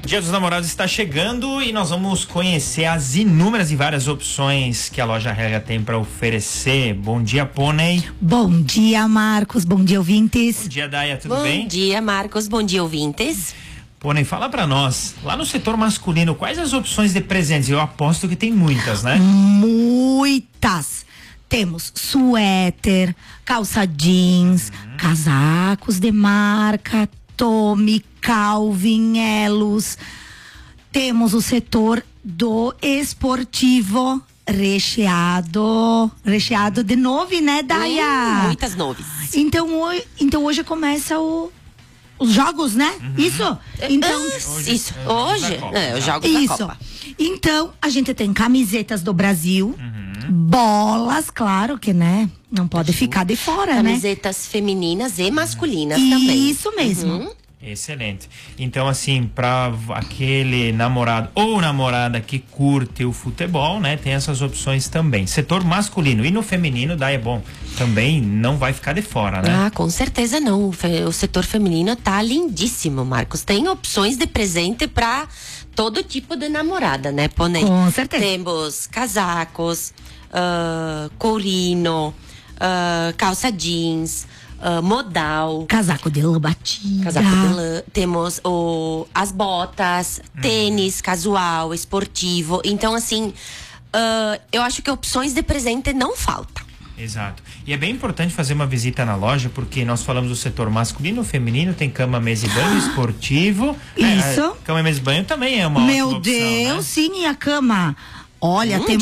Dia dos Namorados está chegando e nós vamos conhecer as inúmeras e várias opções que a loja Rega tem para oferecer. Bom dia, Pônei. Bom dia, Marcos. Bom dia, ouvintes. Bom dia, Daia. Tudo bem? Bom dia, Marcos. Bom dia, ouvintes. Pônei, fala pra nós, lá no setor masculino, quais as opções de presentes? Eu aposto que tem muitas, né? Muitas. Temos suéter, calça jeans, casacos de marca, Tommy, Calvin, Elos. Temos o setor do esportivo recheado de novo, né, Daia? Muitas noves. Então hoje começa os jogos, né? Isso? Então, Hoje? Os jogos da Copa. Então, a gente tem camisetas do Brasil, bolas, claro que, né? Não pode ficar de fora, Camisetas femininas e masculinas também. Isso mesmo. Excelente. Então, assim, para aquele namorado ou namorada que curte o futebol, né? Tem essas opções também. Setor masculino e no feminino, daí é bom. Também não vai ficar de fora, né? Ah, com certeza não. O setor feminino tá lindíssimo, Marcos. Tem opções de presente para todo tipo de namorada, né, Pônei? Com certeza. Temos casacos, courino, calça jeans, modal, Casaco de lã batida. casaco de lã, temos as botas, tênis casual, esportivo. Então, assim, eu acho que opções de presente não faltam. Exato. E é bem importante fazer uma visita na loja, porque nós falamos do setor masculino, feminino, tem cama, mesa e banho, esportivo. Isso. Cama, mesa e banho também é uma ótima opção, Meu Deus, né? sim, e a cama? Olha, tem